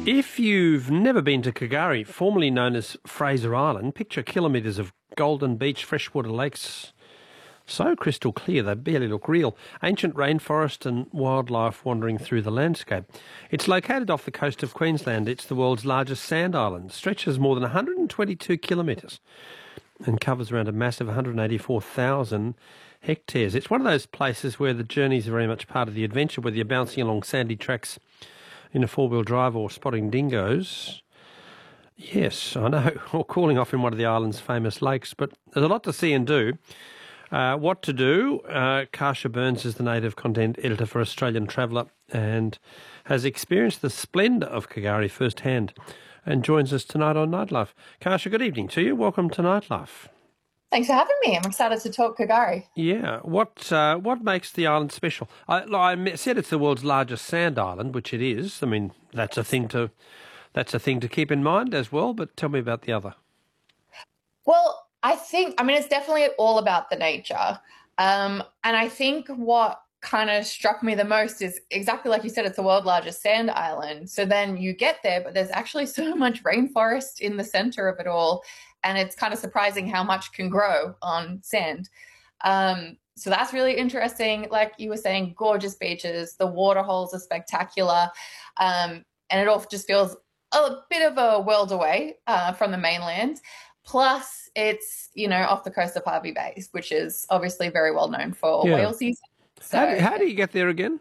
If you've never been to K'gari, formerly known as Fraser Island, picture kilometres of golden beach freshwater lakes so crystal clear they barely look real. Ancient rainforest and wildlife wandering through the landscape. It's located off the coast of Queensland. It's the world's largest sand island, stretches more than 122 kilometres and covers around a massive 184,000 hectares. It's one of those places where the journeys are very much part of the adventure, whether you're bouncing along sandy tracks in a four-wheel drive or spotting dingoes. Yes, I know, or cooling off in one of the island's famous lakes. But there's a lot to see and do. What to do? Kasia Burns is the native content editor for Australian Traveller and has experienced the splendour of K'gari firsthand and joins us tonight on Nightlife. Kasia, good evening to you. Welcome to Nightlife. Thanks for having me. I'm excited to talk K'gari. Yeah. What makes the island special? I said it's the world's largest sand island, which it is. I mean, that's a thing to keep in mind as well. But tell me about the other. Well, it's definitely all about the nature. And I think what kind of struck me the most is exactly like you said, it's the world's largest sand island. So then you get there, but there's actually so much rainforest in the center of it all. And it's kind of surprising how much can grow on sand. So that's really interesting. Like you were saying, gorgeous beaches, the water holes are spectacular. And it all just feels a bit of a world away from the mainland. Plus, it's, off the coast of Hervey Bay, which is obviously very well known for whale season. So, how do you get there again?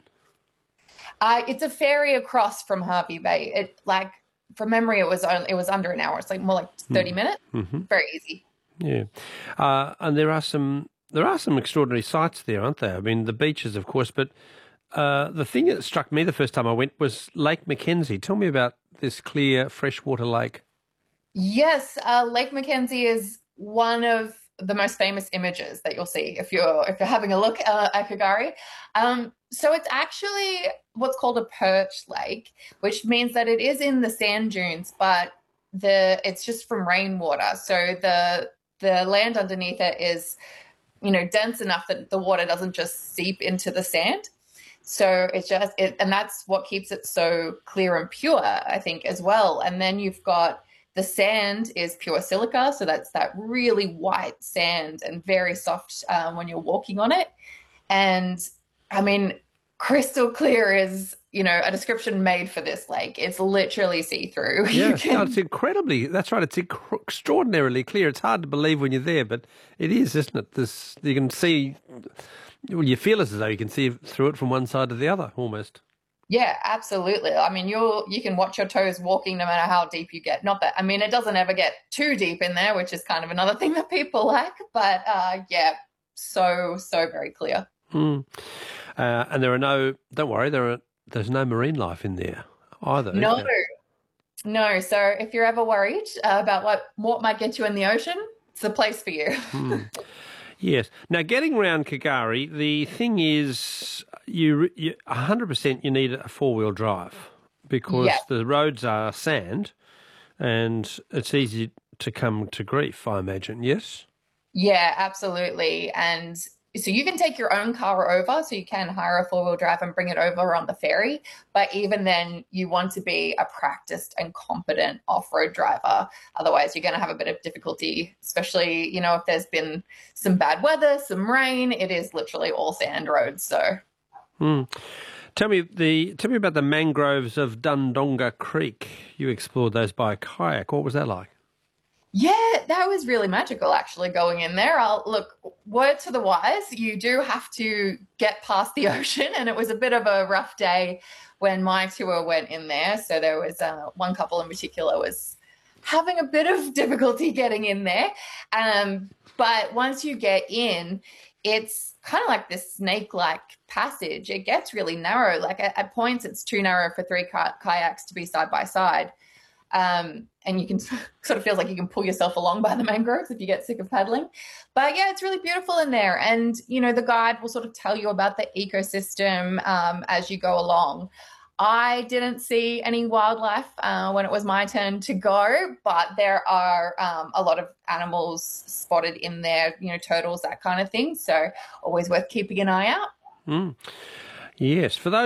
It's a ferry across from Hervey Bay. From memory, it was under an hour. It's more like 30 minutes. Mm-hmm. Very easy. Yeah, and there are some extraordinary sights there, aren't there? I mean, the beaches, of course, but the thing that struck me the first time I went was Lake Mackenzie. Tell me about this clear freshwater lake. Yes, Lake Mackenzie is one of the most famous images that you'll see if you're having a look at K'gari. So it's actually what's called a perch lake, which means that it is in the sand dunes, but it's just from rainwater. So the land underneath it is, dense enough that the water doesn't just seep into the sand. So and that's what keeps it so clear and pure, I think, as well. And then you've got the sand is pure silica, so that's that really white sand and very soft when you're walking on it. And I mean, crystal clear is, a description made for this lake. It's literally see-through. Yeah, it's incredibly, that's right, it's extraordinarily clear. It's hard to believe when you're there, but it is, isn't it? You can see, you feel as though you can see through it from one side to the other, almost. Yeah, absolutely. I mean, you can watch your toes walking no matter how deep you get. Not that, I mean, it doesn't ever get too deep in there, which is kind of another thing that people like. But yeah, so very clear. And don't worry, there's no marine life in there either. No. So if you're ever worried about what might get you in the ocean, it's the place for you. Yes. Now, getting around K'gari, the thing is, you 100% you need a four-wheel drive because the roads are sand, and it's easy to come to grief, I imagine. Yes. Yeah, absolutely. And so you can take your own car over, so you can hire a four-wheel drive and bring it over on the ferry. But even then, you want to be a practiced and competent off-road driver. Otherwise, you're going to have a bit of difficulty, especially, if there's been some bad weather, some rain. It is literally all sand roads. So, Tell me about the mangroves of Dundonga Creek. You explored those by kayak. What was that like? Yeah, that was really magical, actually, going in there. Look, word to the wise, you do have to get past the ocean, and it was a bit of a rough day when my tour went in there. So there was one couple in particular was having a bit of difficulty getting in there. But once you get in, it's kind of like this snake-like passage. It gets really narrow. Like at points, it's too narrow for three kayaks to be side by side. And you can sort of feels like you can pull yourself along by the mangroves if you get sick of paddling. But yeah, it's really beautiful in there. And, the guide will sort of tell you about the ecosystem as you go along. I didn't see any wildlife when it was my turn to go, but there are a lot of animals spotted in there, turtles, that kind of thing. So always worth keeping an eye out. Yes. For those